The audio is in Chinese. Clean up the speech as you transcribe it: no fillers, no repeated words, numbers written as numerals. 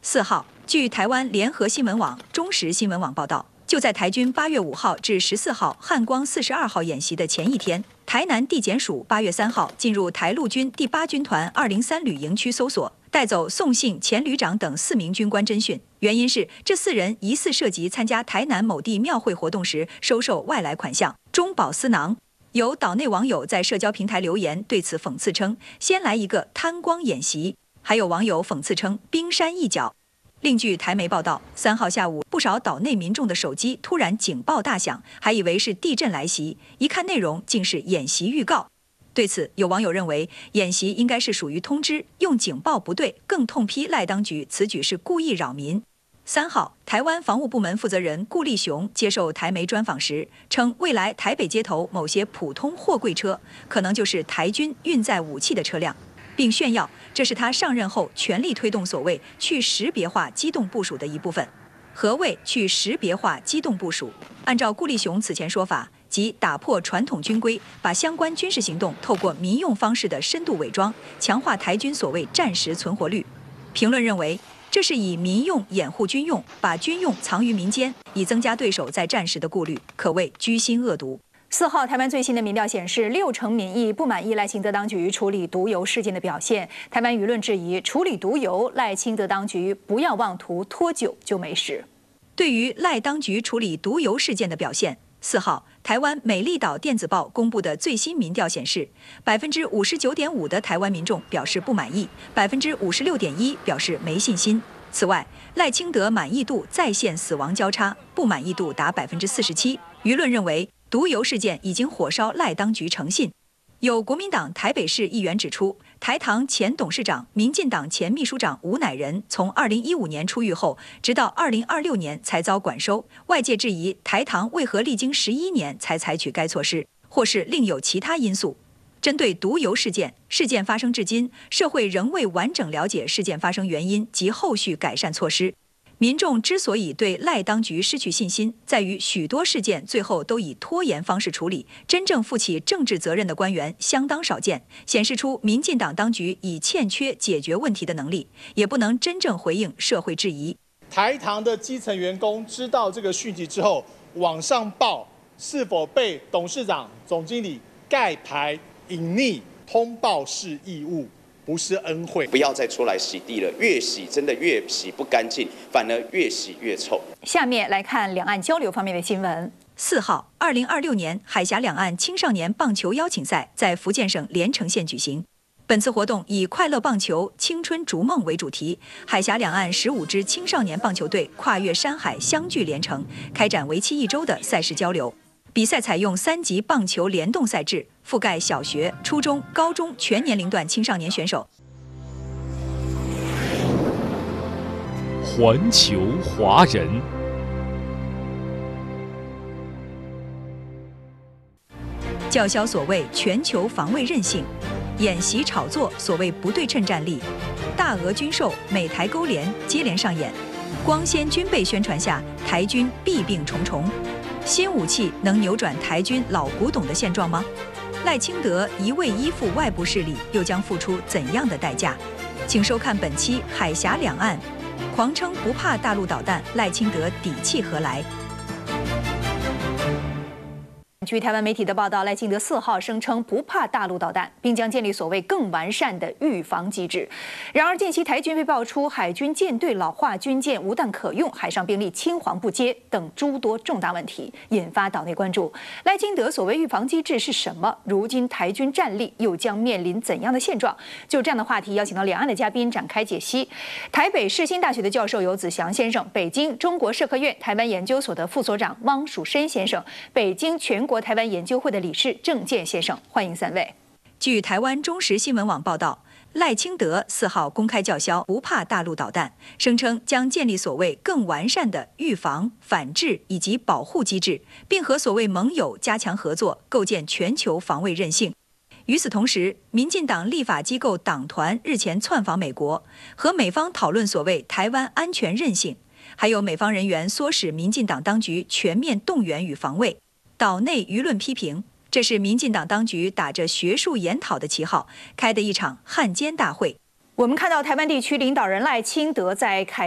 4号，据台湾联合新闻网、中时新闻网报道，就在台军8月5号至14号汉光42号演习的前一天，台南地检署8月3号进入台陆军第8军团203旅营区搜索，带走宋姓前旅长等4名军官侦讯。原因是这4人疑似涉及参加台南某地庙会活动时收受外来款项，中饱私囊。有岛内网友在社交平台留言对此讽刺称：“先来一个贪光演习。”还有网友讽刺称冰山一角。另据台媒报道，3号下午，不少岛内民众的手机突然警报大响，还以为是地震来袭，一看内容竟是演习预告。对此，有网友认为演习应该是属于通知，用警报不对，更痛批赖当局此举是故意扰民。3号，台湾防务部门负责人顾立雄接受台媒专访时称，未来台北街头某些普通货柜车可能就是台军运载武器的车辆，并炫耀这是他上任后全力推动所谓去识别化机动部署的一部分。何谓去识别化机动部署？按照顾立雄此前说法，即打破传统军规，把相关军事行动透过民用方式的深度伪装，强化台军所谓战时存活率。评论认为，这是以民用掩护军用，把军用藏于民间，以增加对手在战时的顾虑，可谓居心恶毒。 4号，台湾最新的民调显示，60%民意不满意赖清德当局处理毒油事件的表现。台湾舆论质疑，处理毒油，赖清德当局不要妄图拖久就没事。 对于赖当局处理毒油事件的表现，4号，台湾美丽岛电子报公布的最新民调显示，59.5%的台湾民众表示不满意，56.1%表示没信心。此外，赖清德满意度再现死亡交叉，不满意度达47%。舆论认为，毒油事件已经火烧赖当局诚信。有国民党台北市议员指出，台糖前董事长、民进党前秘书长吴乃仁从2015年出狱后，直到2026年才遭管收。外界质疑台糖为何历经11年才采取该措施，或是另有其他因素。针对毒油事件，事件发生至今，社会仍未完整了解事件发生原因及后续改善措施。民众之所以对赖当局失去信心，在于许多事件最后都以拖延方式处理，真正负起政治责任的官员相当少见，显示出民进党当局已欠缺解决问题的能力，也不能真正回应社会质疑。 台糖的基层员工知道这个讯息之后，往上报是否被董事长、总经理盖牌隐匿通报是义务，不是恩惠， 不要再出来洗地了，越洗真的越洗不干净，反而越洗越臭。 下面来看两岸交流方面的新闻。 4号，2026年海峡两岸青少年棒球邀请赛在福建省连城县举行。本次活动以快乐棒球、青春逐梦为主题，海峡两岸15支青少年棒球队跨越山海相聚连城，开展为期1周的赛事交流。比赛采用3级棒球联动赛制，覆盖小学、初中、高中全年龄段青少年选手。 环球华人， 叫嚣所谓全球防卫韧性，演习炒作所谓不对称战力，大俄军售、美台勾连接连上演，光鲜军备宣传下，台军弊病重重。新武器能扭转台军老古董的现状吗？赖清德一味依附外部势力，又将付出怎样的代价？请收看本期《海峡两岸》，狂称不怕大陆导弹，赖清德底气何来？ 据台湾媒体的报道，赖清德4号声称不怕大陆导弹，并将建立所谓更完善的预防机制。然而，近期台军被爆出海军舰队老化、军舰无弹可用、海上兵力青黄不接等诸多重大问题，引发岛内关注。赖清德所谓预防机制是什么？如今台军战力又将面临怎样的现状？就这样的话题，邀请到两岸的嘉宾展开解析。台北世新大学的教授游子祥先生，北京中国社科院台湾研究所的副所长汪蜀申先生，北京全国台湾研究会的理事郑健先生，欢迎3位。 据台湾中时新闻网报道，赖清德4号公开叫嚣不怕大陆导弹，声称将建立所谓更完善的预防、反制以及保护机制，并和所谓盟友加强合作，构建全球防卫韧性。与此同时，民进党立法机构党团日前窜访美国，和美方讨论所谓台湾安全韧性，还有美方人员唆使民进党当局全面动员与防卫。岛内舆论批评，这是民进党当局打着学术研讨的旗号开的一场汉奸大会。 我们看到台湾地区领导人赖清德在